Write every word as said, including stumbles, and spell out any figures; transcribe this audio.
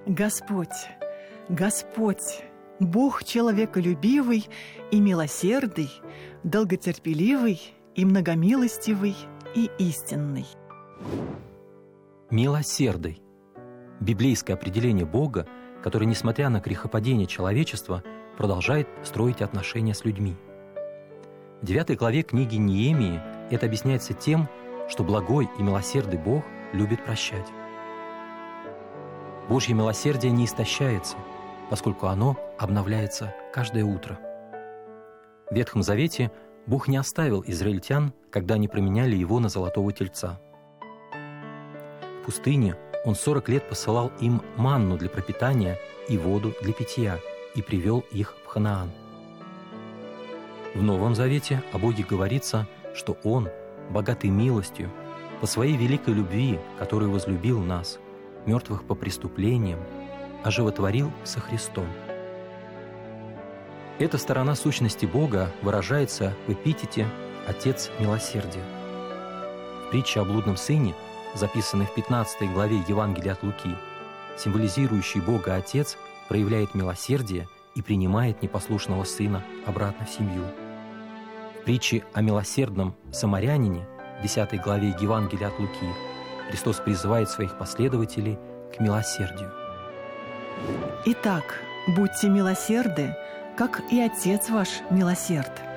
Господь, Господь, Бог человеколюбивый и милосердный, долготерпеливый и многомилостивый и истинный. Милосердный. Библейское определение Бога, который, несмотря на грехопадение человечества, продолжает строить отношения с людьми. В девятой главе книги Неемии это объясняется тем, что благой и милосердный Бог любит прощать. Божье милосердие не истощается, поскольку оно обновляется каждое утро. В Ветхом Завете Бог не оставил израильтян, когда они променяли его на золотого тельца. В пустыне Он сорок лет посылал им манну для пропитания и воду для питья и привел их в Ханаан. В Новом Завете о Боге говорится, что Он, богатый милостью, по своей великой любви, которую возлюбил нас, мертвых по преступлениям, оживотворил со Христом. Эта сторона сущности Бога выражается в эпитете «Отец милосердия». В притче о блудном сыне, записанной в пятнадцатой главе Евангелия от Луки, символизирующий Бога Отец проявляет милосердие и принимает непослушного сына обратно в семью. В притче о милосердном самарянине, в десятой главе Евангелия от Луки, Христос призывает своих последователей к милосердию. Итак, будьте милосерды, как и Отец ваш милосерд.